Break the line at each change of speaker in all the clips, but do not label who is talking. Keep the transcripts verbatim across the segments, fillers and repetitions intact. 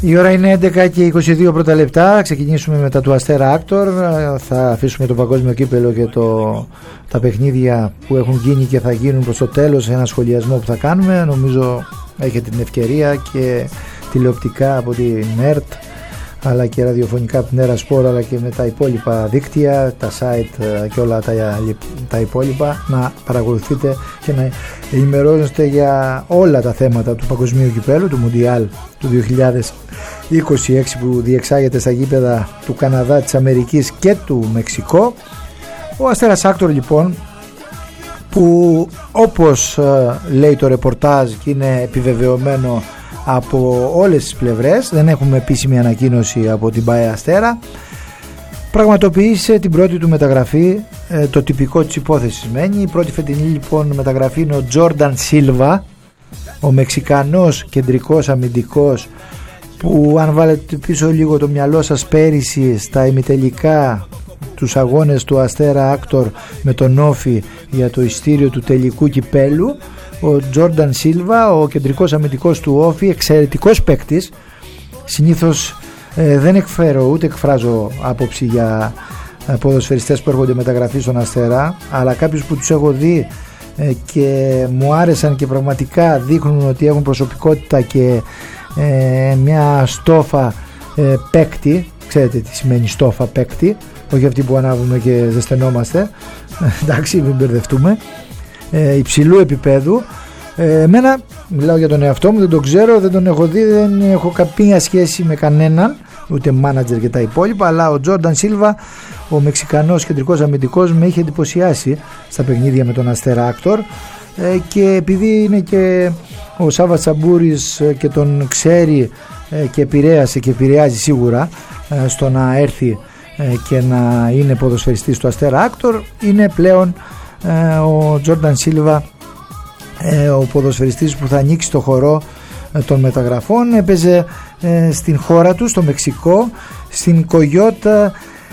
Η ώρα είναι έντεκα και είκοσι δύο πρώτα λεπτά. Ξεκινήσουμε μετά του Αστέρα Άκτορ. Θα αφήσουμε το παγκόσμιο κύπελο και το, τα παιχνίδια που έχουν γίνει και θα γίνουν προς το τέλος. Ένα σχολιασμό που θα κάνουμε. Νομίζω έχετε την ευκαιρία και τηλεοπτικά από την ΕΡΤ, αλλά και ραδιοφωνικά από την Έρα Σπορ, αλλά και με τα υπόλοιπα δίκτυα, τα site και όλα τα, τα υπόλοιπα, να παρακολουθείτε και να ενημερώνεστε για όλα τα θέματα του παγκοσμίου κυπέλου, του Μουντιάλ του δύο χιλιάδες είκοσι έξι που διεξάγεται στα γήπεδα του Καναδά, της Αμερικής και του Μεξικό. Ο Αστέρας Άκτορ λοιπόν, που όπως λέει το ρεπορτάζ και είναι επιβεβαιωμένο από όλες τις πλευρές, δεν έχουμε επίσημη ανακοίνωση από την ΠΑΕ Αστέρα, πραγματοποίησε την πρώτη του μεταγραφή, ε, το τυπικό της υπόθεσης μένει. Η πρώτη φετινή λοιπόν μεταγραφή είναι ο Τζόρνταν Σίλβα, ο Μεξικανός κεντρικός αμυντικός, που αν βάλετε πίσω λίγο το μυαλό σας, πέρυσι στα ημιτελικά τους αγώνες του Αστέρα Άκτορ με τον Όφι για το ειστήριο του τελικού κυπέλου, ο Τζόρνταν Σίλβα, ο κεντρικός αμυντικός του Όφι, εξαιρετικός παίκτης. Συνήθως ε, δεν εκφέρω ούτε εκφράζω άποψη για ε, ποδοσφαιριστές που έρχονται μεταγραφή στον Αστέρα, αλλά κάποιους που τους έχω δει ε, και μου άρεσαν και πραγματικά δείχνουν ότι έχουν προσωπικότητα και ε, μια στόφα ε, παίκτη. Ξέρετε τι σημαίνει στόφα παίκτη, όχι αυτή που ανάβουμε και ζεσθενόμαστε, εντάξει, μην μπερδευτούμε. Ε, υψηλού επίπεδου. Ε, εμένα, μιλάω για τον εαυτό μου, δεν τον ξέρω, δεν τον έχω δει, δεν έχω καμία σχέση με κανέναν, ούτε μάνατζερ και τα υπόλοιπα, αλλά ο Τζόρνταν Σίλβα, ο Μεξικανός κεντρικός αμυντικός, με είχε εντυπωσιάσει στα παιχνίδια με τον Αστέρα Άκτορ, ε, και επειδή είναι και ο Σάββας Τσαμπούρης και τον ξέρει ε, και επηρέασε και επηρεάζει σίγουρα ε, στο να έρθει ε, και να είναι ποδοσφαιριστής του Αστέρα Άκτορ, είναι πλέον Ε, ο Τζόρνταν Σίλβα ε, ο ποδοσφαιριστής που θα ανοίξει το χορό ε, των μεταγραφών. Έπαιζε ε, στην χώρα του, στο Μεξικό, στην Κογιώτα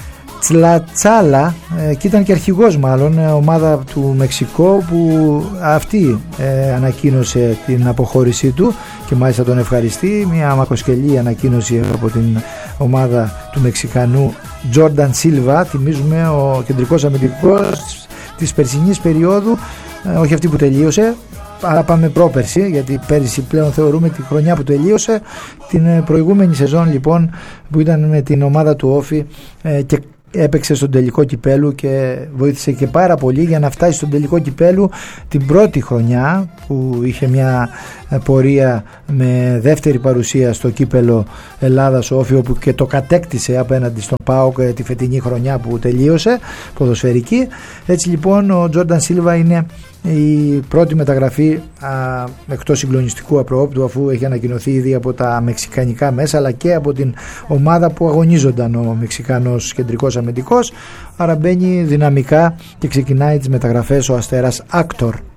Τσλατσάλα, ε, και ήταν και αρχηγός μάλλον, ε, ομάδα του Μεξικό, που αυτή ε, ανακοίνωσε την αποχώρησή του και μάλιστα τον ευχαριστεί. Μια μακροσκελή ανακοίνωση από την ομάδα του Μεξικανού Τζόρνταν Σίλβα. Θυμίζουμε, ο κεντρικός αμυντικός της περσινής περίοδου, ε, όχι αυτή που τελείωσε, αλλά πάμε πρόπερση, γιατί πέρυσι πλέον θεωρούμε τη χρονιά που τελείωσε, την προηγούμενη σεζόν λοιπόν που ήταν με την ομάδα του Όφι ε, και έπαιξε στον τελικό κυπέλου και βοήθησε και πάρα πολύ για να φτάσει στον τελικό κυπέλου την πρώτη χρονιά, που είχε μια πορεία με δεύτερη παρουσία στο κύπελο Ελλάδας Όφι, όπου και το κατέκτησε απέναντι στον ΠΑΟΚ τη φετινή χρονιά που τελείωσε, ποδοσφαιρική. Έτσι λοιπόν ο Τζόρνταν Σίλβα είναι η πρώτη μεταγραφή α, εκτός συγκλονιστικού απροόπτου, αφού έχει ανακοινωθεί ήδη από τα μεξικανικά μέσα, αλλά και από την ομάδα που αγωνίζονταν ο Μεξικανός κεντρικός αμυντικός. Άρα μπαίνει δυναμικά και ξεκινάει τις μεταγραφές ο Αστέρας Άκτορ.